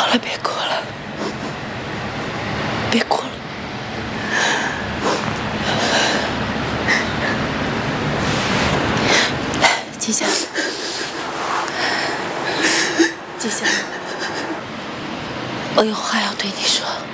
了，别哭了，别哭了。来，记下来，记下来。我有话要对你说。